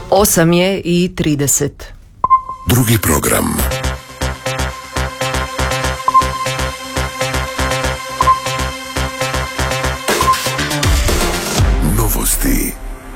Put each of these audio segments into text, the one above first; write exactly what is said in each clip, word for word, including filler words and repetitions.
osam je i trideset. Drugi program. Novosti.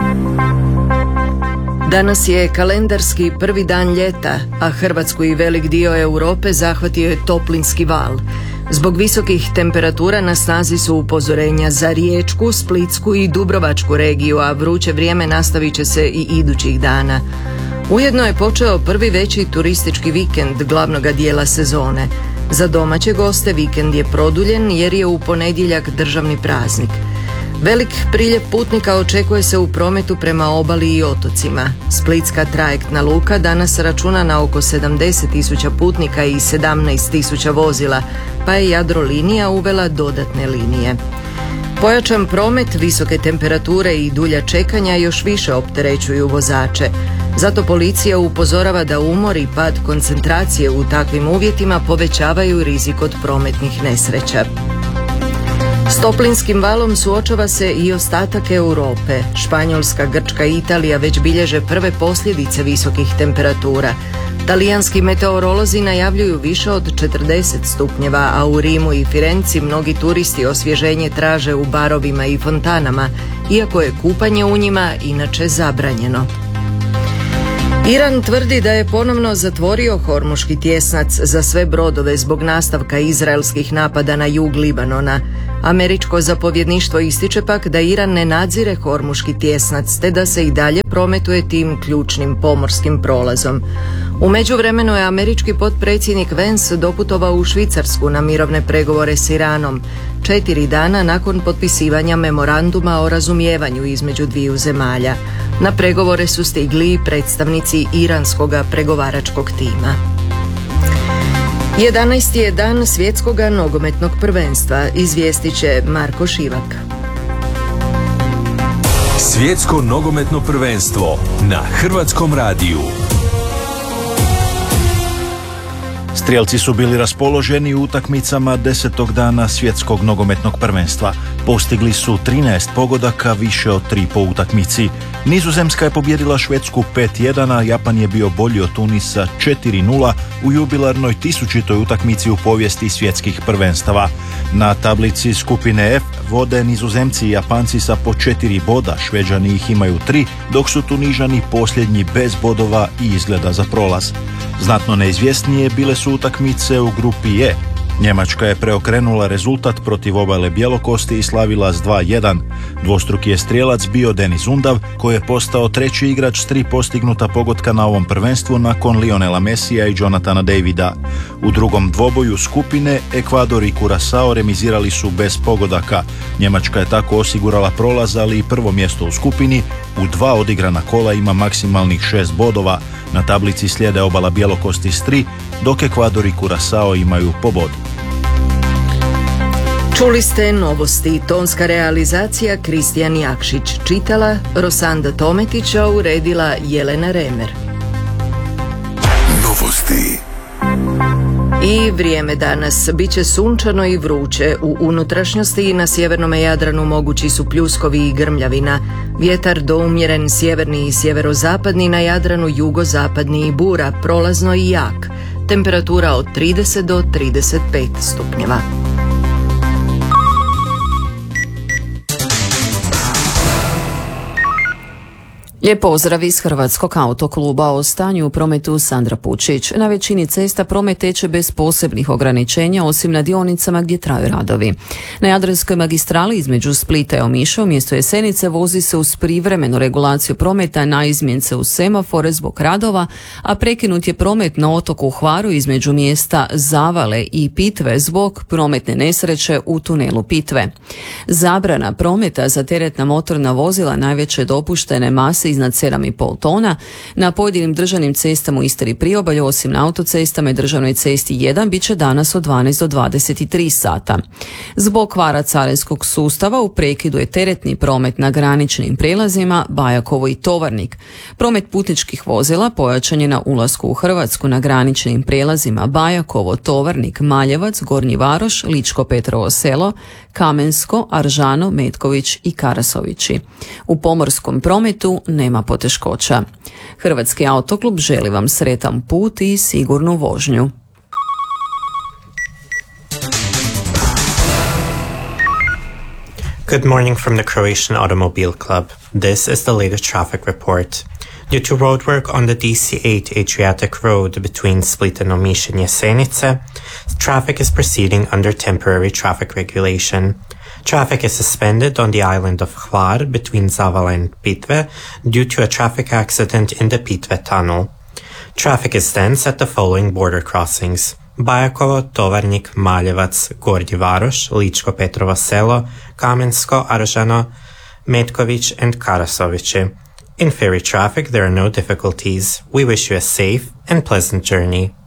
Danas je kalendarski prvi dan ljeta, a Hrvatsku i velik dio Europe zahvatio je toplinski val. Zbog visokih temperatura na snazi su upozorenja za Riječku, Splitsku i Dubrovačku regiju, a vruće vrijeme nastavit će se i idućih dana. Ujedno je počeo prvi veći turistički vikend glavnoga dijela sezone. Za domaće goste vikend je produljen jer je u ponedjeljak državni praznik. Velik priljev putnika očekuje se u prometu prema obali i otocima. Splitska trajektna luka danas računa na oko sedamdeset tisuća putnika i sedamnaest tisuća vozila, pa je Jadrolinija uvela dodatne linije. Pojačan promet, visoke temperature i dulja čekanja još više opterećuju vozače. Zato policija upozorava da umor i pad koncentracije u takvim uvjetima povećavaju rizik od prometnih nesreća. S toplinskim valom suočava se i ostatak Europe. Španjolska, Grčka i Italija već bilježe prve posljedice visokih temperatura. Talijanski meteorolozi najavljuju više od četrdeset stupnjeva, a u Rimu i Firenci mnogi turisti osvježenje traže u barovima i fontanama, iako je kupanje u njima inače zabranjeno. Iran tvrdi da je ponovno zatvorio Hormuški tjesnac za sve brodove zbog nastavka izraelskih napada na jug Libanona. Američko zapovjedništvo ističe pak da Iran ne nadzire Hormuški tjesnac te da se i dalje prometuje tim ključnim pomorskim prolazom. U međuvremenu je američki potpredsjednik Vance doputovao u Švicarsku na mirovne pregovore s Iranom, četiri dana nakon potpisivanja memoranduma o razumijevanju između dviju zemalja. Na pregovore su stigli i predstavnici iranskoga pregovaračkog tima. jedanaesti je dan svjetskoga nogometnog prvenstva, izvijestit će Marko Šivak. Svjetsko nogometno prvenstvo na Hrvatskom radiju. Strijelci su bili raspoloženi u utakmicama desetog dana svjetskog nogometnog prvenstva. Postigli su trinaest pogodaka, više od tri po utakmici. Nizozemska je pobijedila Švedsku pet jedan, a Japan je bio bolji od Tunisa četiri nula u jubilarnoj tisućitoj utakmici u povijesti svjetskih prvenstava. Na tablici skupine F vode Nizozemci i Japanci sa po četiri boda, Šveđani ih imaju tri, dok su Tunižani posljednji bez bodova i izgleda za prolaz. Znatno neizvjesnije bile su utakmice u grupi E. Njemačka je preokrenula rezultat protiv obale Bjelokosti i slavila s dva jedan. Dvostruki je strijelac bio Denis Undav, koji je postao treći igrač s tri postignuta pogotka na ovom prvenstvu nakon Lionela Messija i Jonathana Davida. U drugom dvoboju skupine Ekvador i Curaçao remizirali su bez pogodaka. Njemačka je tako osigurala prolaz, ali i prvo mjesto u skupini. U dva odigrana kola ima maksimalnih šest bodova. Na tablici slijede obala Bjelokosti s tri, dok Ekvador i Curaçao imaju po bodu. Čuli ste novosti, tonska realizacija Kristijan Jakšić, čitala Rosanda Tometića, uredila Jelena Remer. Novosti. I vrijeme danas bit će sunčano i vruće. U unutrašnjosti i na sjevernom Jadranu mogući su pljuskovi i grmljavina. Vjetar do umjeren sjeverni i sjeverozapadni, na Jadranu jugozapadni i bura, prolazno i jak. Temperatura od trideset do trideset pet stupnjeva. Lijep pozdrav iz Hrvatskog autokluba. O stanju u prometu Sandra Pučić. Na većini cesta promet teče bez posebnih ograničenja, osim na dionicama gdje traju radovi. Na Jadranskoj magistrali između Splita i Omiša umjesto Jesenice vozi se uz privremenu regulaciju prometa na izmjence u semafore zbog radova, a prekinut je promet na otoku Hvaru između mjesta Zavale i Pitve zbog prometne nesreće u tunelu Pitve. Zabrana prometa za teretna motorna vozila najveće dopuštene mase iznad sedam i pol tona na pojedinim državnim cestama u Istri i priobalju, osim na autocestama i državnoj cesti jedan, bit će danas od dvanaest do dvadeset tri sata. Zbog kvara carinskog sustava u prekidu je teretni promet na graničnim prijelazima Bajakovo i Tovarnik. Promet putničkih vozila pojačan je na ulasku u Hrvatsku na graničnim prijelazima Bajakovo, Tovarnik, Maljevac, Gornji Varoš, Ličko Petrovo Selo, Kamensko, Aržano, Metković i Karasovići. U pomorskom prometu nema poteškoća. Hrvatski autoklub želi vam sretan put i sigurnu vožnju. Good morning from the Croatian Automobile Club. This is the latest traffic report. Due to roadwork on the D C eight Adriatic Road between Split and Omiš and Jesenice, traffic is proceeding under temporary traffic regulation. Traffic is suspended on the island of Hvar between Zavala and Pitve due to a traffic accident in the Pitve tunnel. Traffic is dense at the following border crossings: Bajakovo, Tovarnik, Maljevac, Gornji Varoš, Ličko Petrovo Selo, Kamensko, Aržano, Metković and Karasovići. In ferry traffic, there are no difficulties. We wish you a safe and pleasant journey.